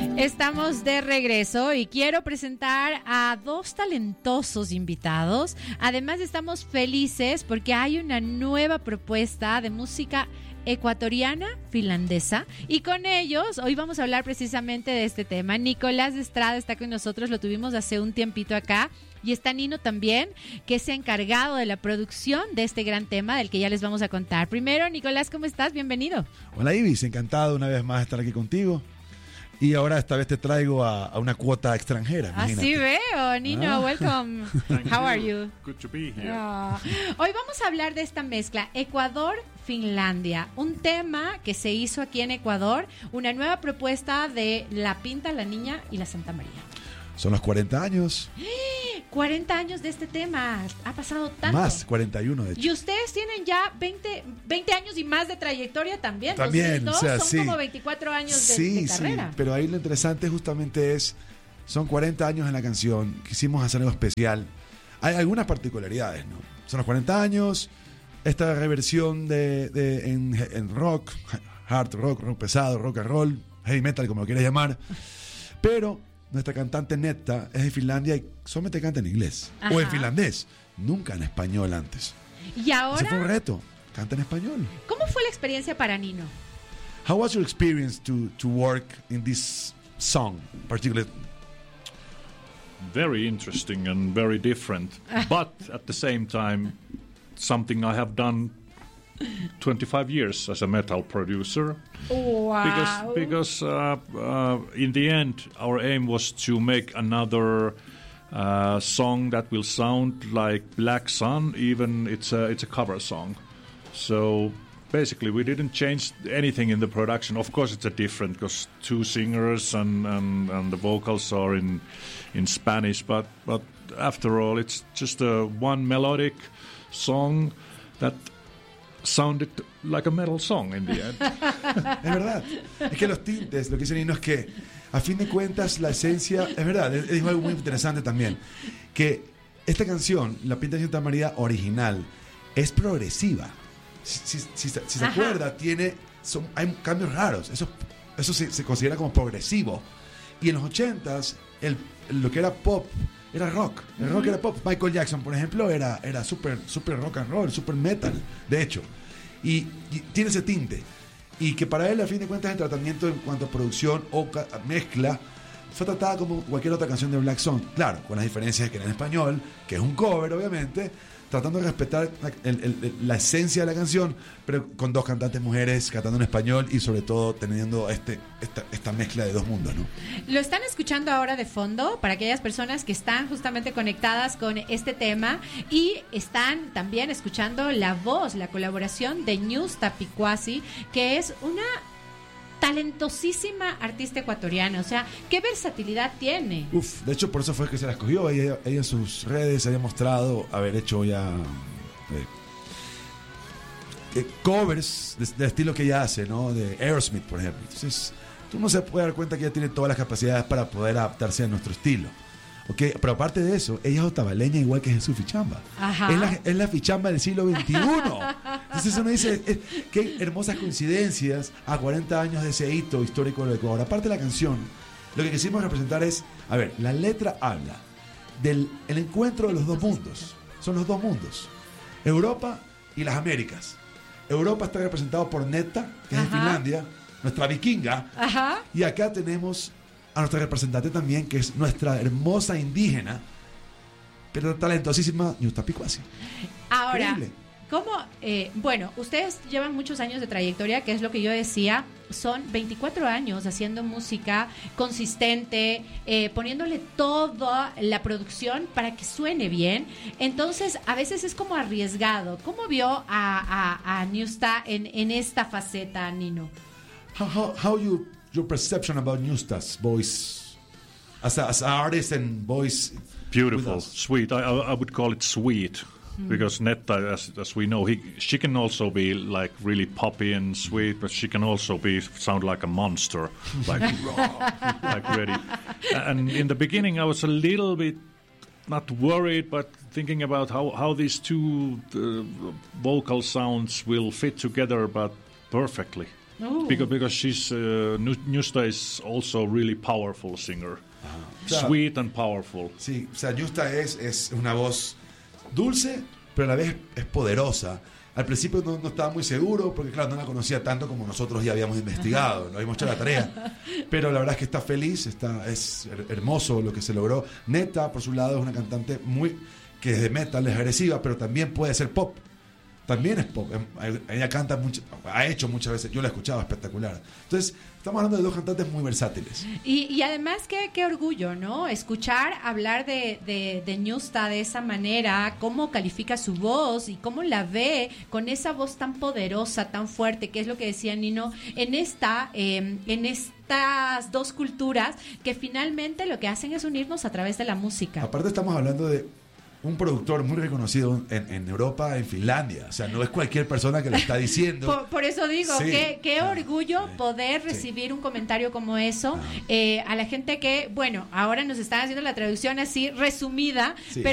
Estamos de regreso y quiero presentar a dos talentosos invitados. Además, estamos felices porque hay una nueva propuesta de música ecuatoriana finlandesa y con ellos hoy vamos a hablar precisamente de este tema. Nicolás de Estrada está con nosotros, lo tuvimos hace un tiempito acá, y está Nino también, que se ha encargado de la producción de este gran tema del que ya les vamos a contar. Primero, Nicolás, ¿cómo estás? Bienvenido. Hola Ibis, encantado una vez más de estar aquí contigo. Y ahora esta vez te traigo a una cuota extranjera. Imagínate. Así veo, Nino, welcome. How are you? Good to be here. Hoy vamos a hablar de esta mezcla, Ecuador-Finlandia, un tema que se hizo aquí en Ecuador, una nueva propuesta de La Pinta, La Niña y La Santa María. Son los 40 años. 40 años de este tema, ha pasado tanto. Más, 41 de hecho. Y ustedes tienen ya 20 años y más de trayectoria también. También, o sea, son sí. como 24 años de carrera. Sí, pero ahí lo interesante justamente son 40 años en la canción, quisimos hacer algo especial. Hay algunas particularidades, ¿no? Son los 40 años, esta reversión en rock, hard rock, rock pesado, rock and roll, heavy metal, como lo quieras llamar, pero nuestra cantante Netta es de Finlandia y solamente canta en inglés. Ajá. O en finlandés, nunca en español antes. Y ahora, ese fue un reto, canta en español. ¿Cómo fue la experiencia para Nino? How was your experience to work in this song, particularly? Very interesting and very different, but at the same time, something I have done 25 years as a metal producer. Wow. Because in the end, our aim was to make another song that will sound like Black Sun, even it's a cover song. So basically, we didn't change anything in the production. Of course, it's a different because two singers and the vocals are in Spanish, but after all, it's just a one melodic song that sounded like a metal song in the end. Es verdad. Es que los tintes, lo que dice Nino es que a fin de cuentas la esencia, es verdad, es algo muy interesante también, que esta canción, La Pinta de Santa María original, es progresiva. Si se acuerda, hay cambios raros. Eso se considera como progresivo. Y en los 80s, lo que era pop era rock. El rock era pop. Michael Jackson, por ejemplo, era super rock and roll, super metal, de hecho. Y tiene ese tinte. Y que para él, a fin de cuentas, el tratamiento en cuanto a producción o mezcla fue tratada como cualquier otra canción de Black Sun. Claro, con las diferencias de que era en español, que es un cover, obviamente, tratando de respetar la esencia de la canción, pero con dos cantantes mujeres cantando en español y sobre todo teniendo esta mezcla de dos mundos, ¿no? Lo están escuchando ahora de fondo para aquellas personas que están justamente conectadas con este tema y están también escuchando la voz, la colaboración de Ñusta Picuasi, que es una talentosísima artista ecuatoriana, o sea, ¿qué versatilidad tiene? De hecho, por eso fue que se la escogió. Ella en sus redes había mostrado haber hecho ya covers del estilo que ella hace, ¿no? De Aerosmith, por ejemplo. Entonces, uno se puede dar cuenta que ella tiene todas las capacidades para poder adaptarse a nuestro estilo. Okay, pero aparte de eso, ella es otavaleña igual que Jesús Fichamba. Es la Fichamba del siglo XXI. Entonces uno dice, qué hermosas coincidencias a 40 años de ese hito histórico del Ecuador. Aparte de la canción, lo que quisimos representar es, la letra habla del encuentro de los dos mundos. Son los dos mundos, Europa y las Américas. Europa está representado por Netta, que es de Finlandia, nuestra vikinga. Y acá tenemos a nuestra representante también, que es nuestra hermosa indígena, pero talentosísima Ñusta Picuasi. Ahora, increíble. ¿Cómo? Bueno, ustedes llevan muchos años de trayectoria, que es lo que yo decía, son 24 años haciendo música consistente, poniéndole toda la producción para que suene bien. Entonces, a veces es como arriesgado. ¿Cómo vio a Ñusta en esta faceta, Nino? How your perception about Ñusta's voice as an artist and voice? Beautiful, sweet. I would call it sweet. Because Netta, as we know, she can also be like really poppy and sweet, but she can also sound like a monster, like raw, like ready. And in the beginning, I was a little bit not worried, but thinking about how these two vocal sounds will fit together, but perfectly. Ooh. because she's Nusta is also really powerful singer, O sea, sweet and powerful. Sí, o sea, Yusta es una voz dulce, pero a la vez es poderosa. Al principio no estaba muy seguro, porque claro, no la conocía tanto como nosotros ya habíamos investigado, no habíamos hecho la tarea. Pero la verdad es que está feliz, es hermoso lo que se logró. Neta, por su lado, es una cantante que es de metal, es agresiva, pero también puede ser pop. También es pop. Ella canta mucho, ha hecho muchas veces, yo la he escuchado, espectacular. Entonces, estamos hablando de dos cantantes muy versátiles. Y además, qué orgullo, ¿no? Escuchar hablar de Ñusta de esa manera, cómo califica su voz y cómo la ve con esa voz tan poderosa, tan fuerte, que es lo que decía Nino, en estas dos culturas que finalmente lo que hacen es unirnos a través de la música. Aparte estamos hablando de un productor muy reconocido en Europa, en Finlandia. O sea, no es cualquier persona que lo está diciendo. Por eso digo, Sí. qué orgullo poder Sí. recibir un comentario como eso a la gente que, bueno, ahora nos están haciendo la traducción así resumida, Sí.